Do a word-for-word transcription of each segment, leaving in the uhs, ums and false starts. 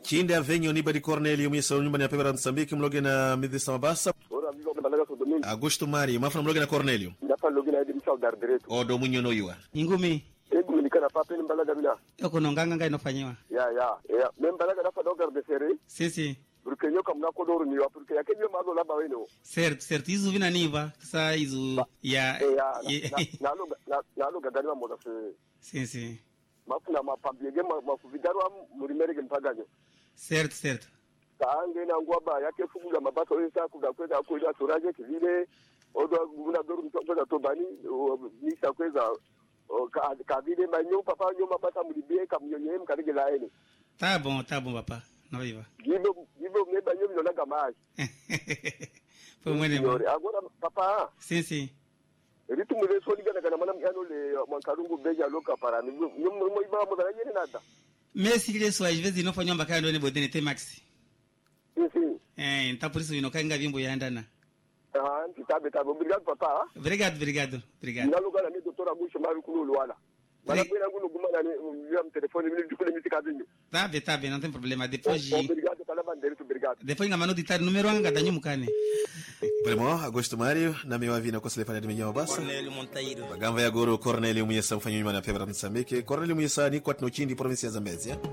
Chinde avenyo ni badi Cornelio Misa nyumba ya Pemera Msambiki mloge na Midhisa Mabasa. Ora vivo mbalaga so domingo. Augusto Mari, mafuna mloge na Cornelio. Ndapa loge na Edim South Dardireto. Odo munyo no yuwa. Ingumi. Edim nikana papa ni mbalaga bila. Yoko nonganga ngai nofanywa. Ya ya. Ya, mbalaga dafa dogar de sere. Si si. Porque nyoka mnako doru ni wa porque yake nyo mazo laba weno. Certo, certo. Izu vina niva. Kasa izu ya ya na lo na lo gadani wa moda se. Si si. Mafuna mapambiege mafuvidarwa mulimerege mpaganyo. Certo, certo. Kaange na ngwaba yake fugula mabato yesa kugakweza kuja turaje kivile odo guna doru mtokweza tobani nisa kweza ka vile manyo papa nyoma bata mulibie kamnyonye mkarige laeni. Tá bom, tá bom papa. Não viva. Gibo gibo meba nyo mnaga maji. Foi mwene. Agora papa. Sim, sim. Ritu mule so liga na mana mjano le mwankarungu beja loka para ni nyomo mo iba mo yene nada. Messi ile so às vezes não foi nyamba kando ni bodene te maxi. Sim, sim. Eh, então por isso inokainga vimbo yaandana. Ah, tabe tabe obrigado papa. Obrigado, obrigado, obrigado. Na lugar ni doutora Bush Maru Kulu Luala. Mas apenas quando gumana ni o telefone me dikule mi sikazinho. Tá bem, tá bem, não tem problema. Depois de Obrigado pela bandeira, obrigado. Depois ngamano ditar número anga danyo mukane. Primo Augusto Mario na miwa vina kwa selefani ya Minyo Mabasa. Cornelio Monteiro. Bagamba ya goro Cornelio Muyesa mfanyo nyuma na Pemera Msambiki. Cornelio Muyesa ni kwa tnochindi provinsi ya Zambezi ya.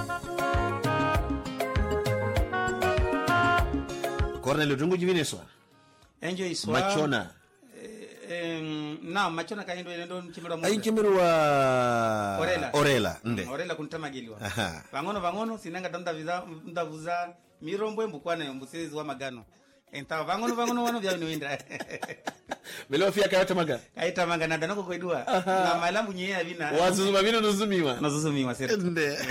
Cornelio dungu jivine swa. Enjo iswa. Machona. Eh, na machona kaendo endo nchimero mu. Ai chimero wa Orela. Orela, nde. Orela kuntamagiliwa. Aha. Vangono vangono sinanga tanda viza ndavuza mirombo embukwana mbusezi wa magano. Enta vangono vangono wano vya inoenda. Melo fia kayota maga. Kaita magana danoko koidua. Na malambu nyea vina. Wazuzuma vino nuzumiwa. Nazuzumiwa sera. Nde.